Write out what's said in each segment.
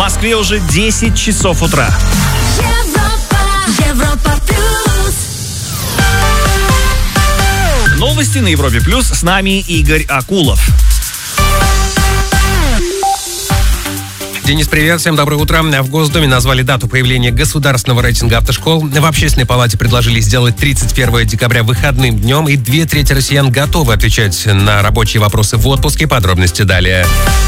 Москве уже 10 часов утра. Европа плюс. Новости на Европе плюс. С нами Игорь Акулов. Денис, привет, всем доброе утро. В Госдуме назвали дату появления государственного рейтинга автошкол. В Общественной палате предложили сделать 31 декабря выходным днем, и 2/3 россиян готовы отвечать на рабочие вопросы в отпуске. Подробности далее.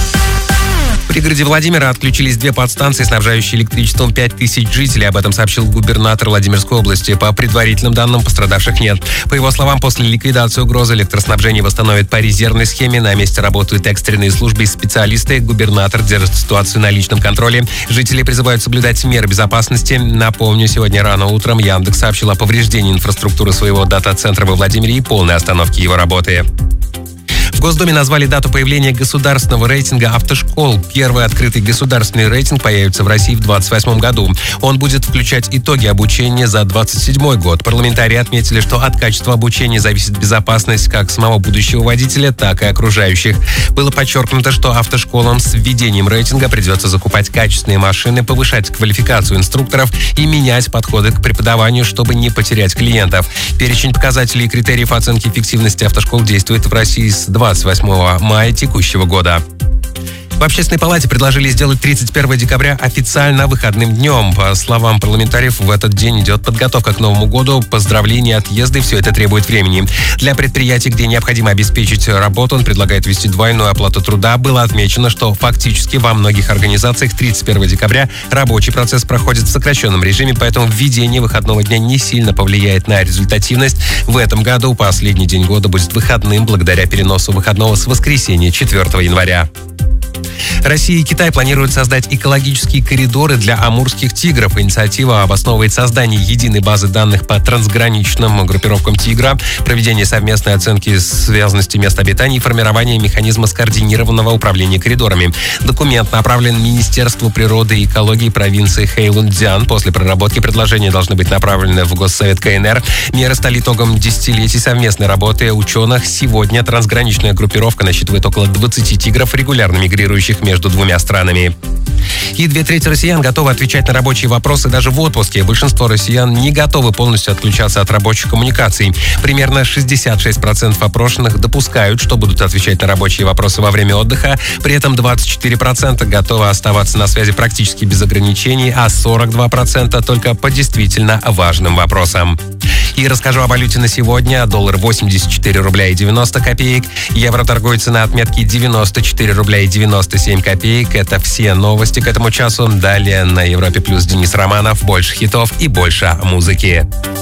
В пригороде Владимира отключились 2 подстанции, снабжающие электричеством 5000 жителей. Об этом сообщил губернатор Владимирской области. По предварительным данным, пострадавших нет. По его словам, после ликвидации угрозы электроснабжение восстановят по резервной схеме. На месте работают экстренные службы и специалисты. Губернатор держит ситуацию на личном контроле. Жители призывают соблюдать меры безопасности. Напомню, сегодня рано утром Яндекс сообщил о повреждении инфраструктуры своего дата-центра во Владимире и полной остановке его работы. В Госдуме назвали дату появления государственного рейтинга автошкол. Первый открытый государственный рейтинг появится в России в 2028 году. Он будет включать итоги обучения за 2027 год. Парламентарии отметили, что от качества обучения зависит безопасность как самого будущего водителя, так и окружающих. Было подчеркнуто, что автошколам с введением рейтинга придется закупать качественные машины, повышать квалификацию инструкторов и менять подходы к преподаванию, чтобы не потерять клиентов. Перечень показателей и критериев оценки эффективности автошкол действует в России с 28 мая текущего года. В Общественной палате предложили сделать 31 декабря официально выходным днем. По словам парламентариев, в этот день идет подготовка к Новому году, поздравления, отъезды, все это требует времени. Для предприятий, где необходимо обеспечить работу, он предлагает ввести двойную оплату труда. Было отмечено, что фактически во многих организациях 31 декабря рабочий процесс проходит в сокращенном режиме, поэтому введение выходного дня не сильно повлияет на результативность. В этом году последний день года будет выходным благодаря переносу выходного с воскресенья 4 января. Россия и Китай планируют создать экологические коридоры для амурских тигров. Инициатива обосновывает создание единой базы данных по трансграничным группировкам тигра, проведение совместной оценки связанности мест обитания и формирование механизма скоординированного управления коридорами. Документ направлен Министерству природы и экологии провинции Хэйлунцзян. После проработки предложения должны быть направлены в Госсовет КНР. Меры стали итогом десятилетий совместной работы ученых. Сегодня трансграничная группировка насчитывает около 20 тигров, регулярно мигрирующих между двумя странами. И 2/3 россиян готовы отвечать на рабочие вопросы даже в отпуске. Большинство россиян не готовы полностью отключаться от рабочих коммуникаций. Примерно 66% опрошенных допускают, что будут отвечать на рабочие вопросы во время отдыха. При этом 24% готовы оставаться на связи практически без ограничений, а 42% только по действительно важным вопросам. И расскажу о валюте на сегодня. Доллар 84 рубля и 90 копеек. Евро торгуется на отметке 94 рубля и 97 копеек. Это все новости к этому часу. Далее на Европе плюс Денис Романов. Больше хитов и больше музыки.